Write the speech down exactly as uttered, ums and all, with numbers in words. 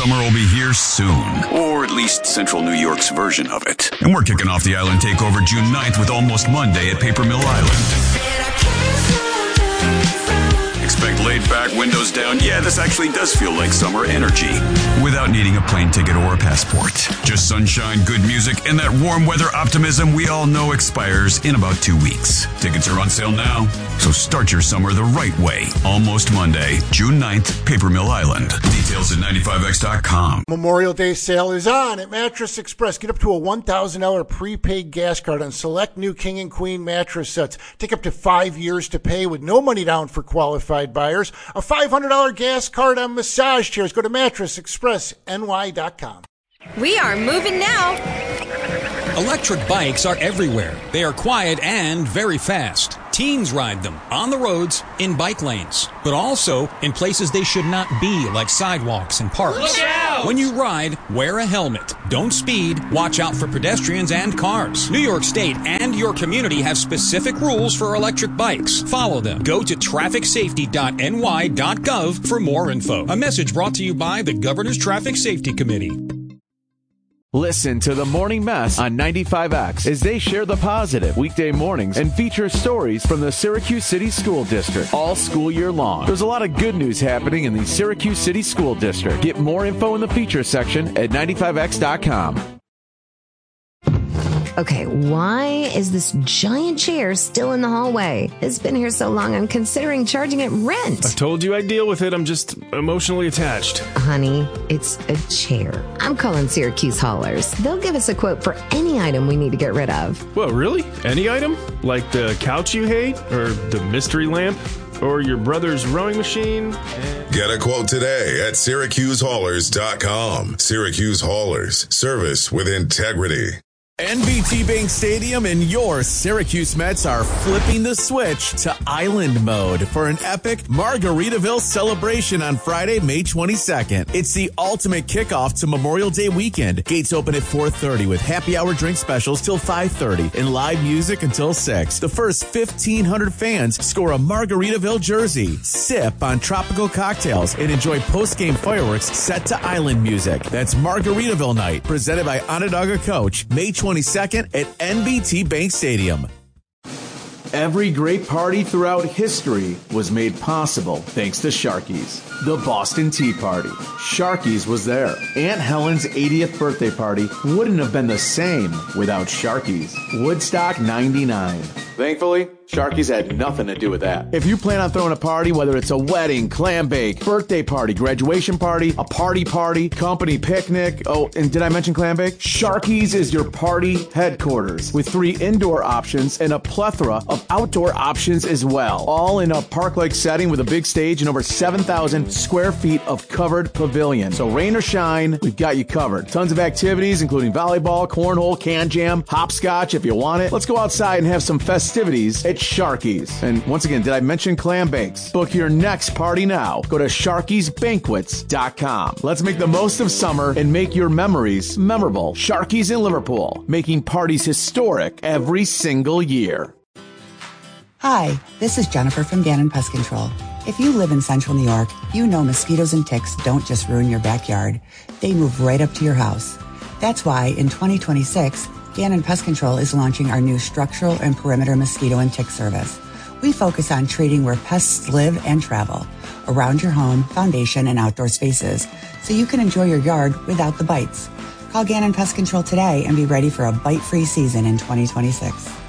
Summer will be here soon, or at least Central New York's version of it. And we're kicking off the Island Takeover June ninth with Almost Monday at Paper Mill Island. Expect laid-back, windows down. Yeah, this actually does feel like summer energy without needing a plane ticket or a passport. Just sunshine, good music, and that warm weather optimism we all know expires in about two weeks. Tickets are on sale now, so start your summer the right way. Almost Monday, June ninth, Paper Mill Island. Details at ninety-five x dot com. Memorial Day sale is on at Mattress Express. Get up to a one thousand dollars prepaid gas card on select new King and Queen mattress sets. Take up to five years to pay with no money down for qualified buyers. A five hundred dollars gas card on massage chairs. Go to mattress express n y dot com. We are moving now. Electric bikes are everywhere. They are quiet and very fast. Teens ride them on the roads, in bike lanes, but also in places they should not be, like sidewalks and parks. Look out! When you ride, wear a helmet. Don't speed. Watch out for pedestrians and cars. New York State and your community have specific rules for electric bikes. Follow them. Go to traffic safety dot n y dot gov for more info. A message brought to you by the Governor's Traffic Safety Committee. Listen to The Morning Mess on ninety-five X as they share the positive weekday mornings and feature stories from the Syracuse City School District all school year long. There's a lot of good news happening in the Syracuse City School District. Get more info in the feature section at ninety-five x dot com. Okay, why is this giant chair still in the hallway? It's been here so long, I'm considering charging it rent. I told you I'd deal with it. I'm just emotionally attached. Honey, it's a chair. I'm calling Syracuse Haulers. They'll give us a quote for any item we need to get rid of. Well, really? Any item? Like the couch you hate? Or the mystery lamp? Or your brother's rowing machine? Get a quote today at Syracuse Haulers dot com. Syracuse Haulers. Service with integrity. N B T Bank Stadium and your Syracuse Mets are flipping the switch to island mode for an epic Margaritaville celebration on Friday, May twenty-second. It's the ultimate kickoff to Memorial Day weekend. Gates open at four thirty with happy hour drink specials till five thirty and live music until six. The first fifteen hundred fans score a Margaritaville jersey, sip on tropical cocktails, and enjoy post-game fireworks set to island music. That's Margaritaville night, presented by Onondaga Coach, May twenty-second at N B T Bank Stadium. Every great party throughout history was made possible thanks to Sharky's. The Boston Tea Party. Sharky's was there. Aunt Helen's eightieth birthday party wouldn't have been the same without Sharky's. Woodstock ninety-nine. Thankfully, Sharky's had nothing to do with that. If you plan on throwing a party, whether it's a wedding, clam bake, birthday party, graduation party, a party party, company picnic, oh, and did I mention clam bake? Sharky's is your party headquarters with three indoor options and a plethora of outdoor options as well. All in a park-like setting with a big stage and over seven thousand square feet of covered pavilion. So rain or shine, we've got you covered. Tons of activities, including volleyball, cornhole, can jam, hopscotch if you want it. Let's go outside and have some festivities at Sharky's. And once again, did I mention clam bakes? Book your next party now. Go to Sharky's Banquets dot com. Let's make the most of summer and make your memories memorable. Sharky's in Liverpool, making parties historic every single year. Hi, this is Jennifer from Gannon Pest Control. If you live in central New York, you know mosquitoes and ticks don't just ruin your backyard. They move right up to your house. That's why in twenty twenty-six, Gannon Pest Control is launching our new structural and perimeter mosquito and tick service. We focus on treating where pests live and travel, around your home, foundation, and outdoor spaces, so you can enjoy your yard without the bites. Call Gannon Pest Control today and be ready for a bite-free season in twenty twenty-six.